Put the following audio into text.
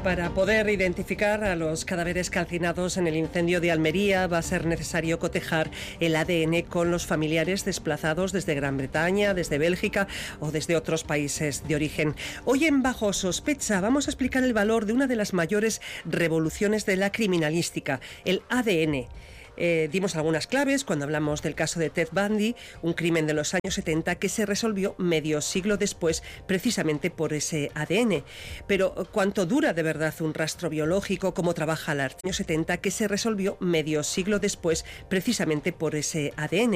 Para poder identificar a los cadáveres calcinados en el incendio de Almería va a ser necesario cotejar el ADN con los familiares desplazados desde Gran Bretaña, desde Bélgica o desde otros países de origen. Hoy en Bajo Sospecha vamos a explicar el valor de una de las mayores revoluciones de la criminalística, el ADN. Dimos algunas claves cuando hablamos del caso de Ted Bundy, un crimen de los años 70 que se resolvió medio siglo después precisamente por ese ADN. Pero ¿cuánto dura de verdad un rastro biológico? ¿Cómo trabaja el años 70 que se resolvió medio siglo después precisamente por ese ADN?